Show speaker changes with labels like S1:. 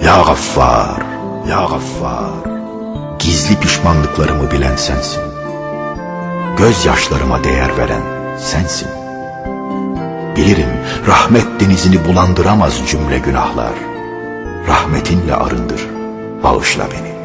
S1: Ya Gaffar, Ya Gaffar, gizli pişmanlıklarımı bilen sensin. Gözyaşlarıma değer veren sensin. Bilirim rahmet denizini bulandıramaz cümle günahlar. Rahmetinle arındır, bağışla beni.